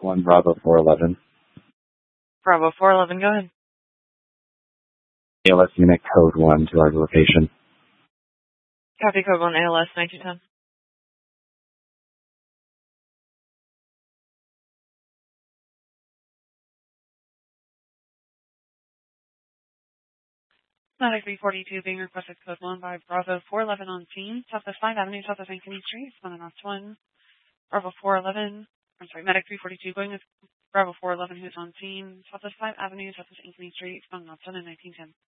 1 Bravo 411. Bravo 411, go ahead. ALS unit code 1 to our location. Copy code 1 ALS 9210. Medic 342 being requested code 1 by Bravo 411 on scene, Southwest 5 Avenue, Southwest Ankeny Street, 101. Bravo 411, I'm sorry, Medic 342 going with Bravo 411 who's on scene, Southwest 5 Avenue, Southwest Ankeny Street, 101 and 1910.